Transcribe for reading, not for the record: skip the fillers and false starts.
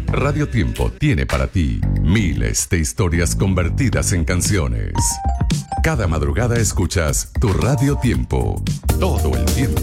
Radio Tiempo tiene para ti miles de historias convertidas en canciones. Cada madrugada escuchas tu Radio Tiempo. Todo el tiempo.